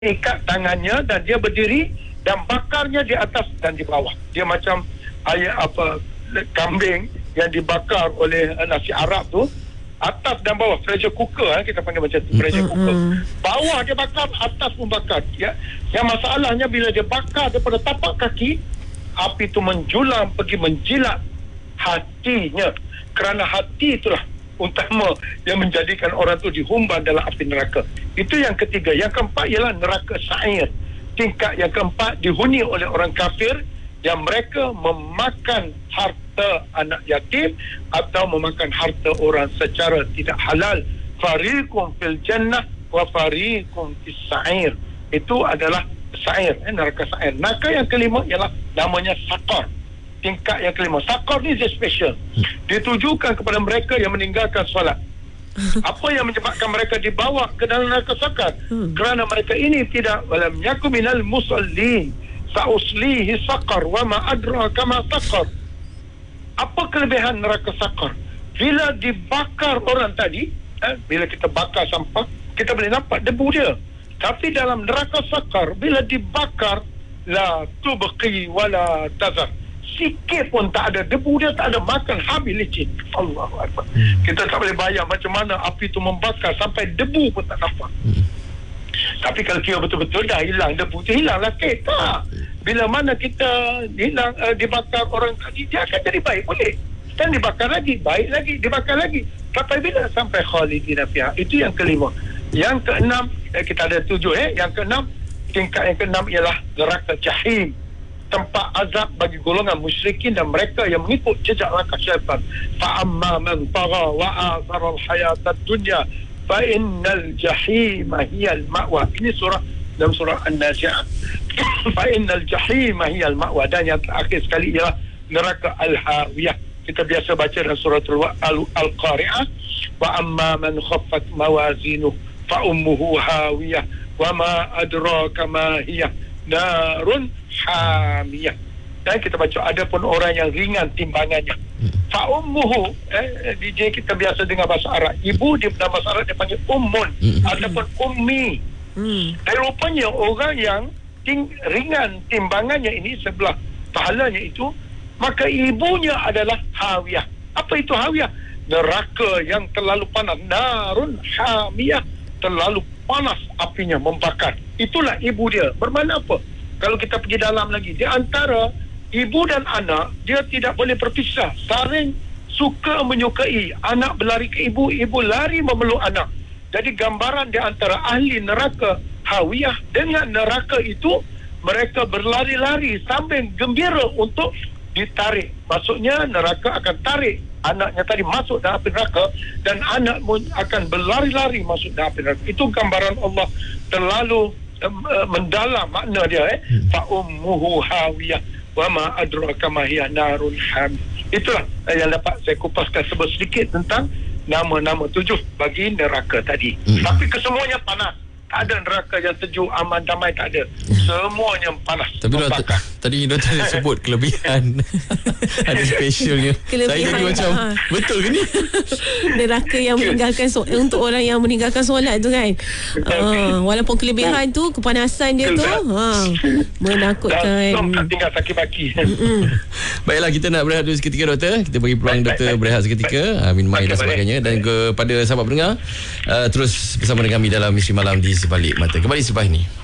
ikat tangannya dan dia berdiri dan bakarnya di atas dan di bawah. Dia macam kambing yang dibakar oleh nasi Arab tu, atas dan bawah, pressure cooker, kita panggil macam tu, pressure cooker. Bawah dia bakar, atas pun bakar. Ya. Yang masalahnya bila dia bakar daripada tapak kaki, api tu menjulang pergi menjilat hatinya. Kerana hati itulah utama yang menjadikan orang tu dihumban dalam api neraka. Itu yang ketiga. Yang keempat ialah neraka sa'ir. Tingkat yang keempat dihuni oleh orang kafir yang mereka memakan harta anak yatim atau memakan harta orang secara tidak halal. Fariqum fil jannah wa fariqum fis sa'ir. Itu adalah sa'ir, neraka sa'ir. Neraka yang kelima ialah namanya saqar. Tingkat yang kelima. Saqar ni dia special. Ditujukan kepada mereka yang meninggalkan solat. Apa yang menyebabkan mereka dibawa ke dalam neraka saqar? Kerana mereka ini tidak walam yakum minal musallin sa'uslihi saqar wa ma adraka ma saqar. Apa kelebihan neraka saqar? Bila dibakar orang tadi, bila kita bakar sampah, kita boleh nampak debu dia. Tapi dalam neraka saqar, bila dibakar, la tubqi wala tazar, sikit pun tak ada, debu dia tak ada, makan habis licin. Allahu Akbar. Kita tak boleh bayang macam mana api tu membakar sampai debu pun tak nampak. Tapi kalau kira betul-betul dah hilang debu tu, hilanglah kek. Tak. Bila mana kita hilang dibakar orang tadi, dia akan jadi baik boleh. Dan dibakar lagi, baik lagi, dibakar lagi. Sampai bila? Sampai khalidina fiha. Itu yang kelima. Yang keenam, kita ada 7. Yang keenam, tingkat yang keenam ialah neraka jahim. Tempat azab bagi golongan musyrikin dan mereka yang mengikut jejak langkah syaitan. Fa'amma man tagha wa athara al-hayata ad-dunya fa innal jahima hiyal ma'wa. Ini dalam surah An-Nazi'at. Fa innal jahima hiyal ma'wa. Dan yang terakhir sekali ialah neraka al-hawiyah. Kita biasa baca dalam surah Al-Qari'ah, wa amma man khaffat mawazinuhu fa ummuhu hawiyah wa ma adraka ma hiya narun hamiyah. Dan kita baca ada pun orang yang ringan timbangannya. Fa ummuhu, DJ kita biasa dengar bahasa Arab, ibu di dalam bahasa Arab dia panggil ummun ataupun ummi. Dan rupanya orang yang ringan timbangannya ini sebelah pahalanya itu, maka ibunya adalah hawiyah. Apa itu hawiyah? Neraka yang terlalu panas. Narun hamiyah, terlalu panas apinya membakar. Itulah ibu dia. Bermakna apa? Kalau kita pergi dalam lagi, di antara ibu dan anak, dia tidak boleh berpisah. Saling suka menyukai. Anak berlari ke ibu, ibu lari memeluk anak. Jadi gambaran di antara ahli neraka hawiyah dengan neraka itu, mereka berlari-lari sambil gembira untuk ditarik. Maksudnya neraka akan tarik anaknya tadi masuk dalam api neraka, dan anak pun akan berlari-lari masuk dalam api neraka. Itu gambaran Allah terlalu mendalam makna dia. Fa ummuhu hawiyah wa ma adraka ma hiya narun ham. Itulah yang dapat saya kupaskan sedikit tentang nama-nama 7 bagi neraka tadi. Tapi kesemuanya panas. Tak ada neraka yang sejuk, aman, damai, tak ada. Semuanya panas. Tapi tadi Doktor sebut kelebihan. Ada specialnya. Saya jadi macam, betul ke ni? Neraka yang meninggalkan untuk orang yang meninggalkan solat tu kan. Walaupun kelebihan tu, kepanasan dia tu menakutkan. Tak tinggal sakit baki. Baiklah, kita nak berehat dulu seketika, Doktor. Kita bagi peluang Doktor berehat seketika, minum air dan sebagainya. Dan kepada sahabat pendengar, terus bersama dengan kami dalam Misteri Malam di Sebalik Mata. Kembali selepas ini.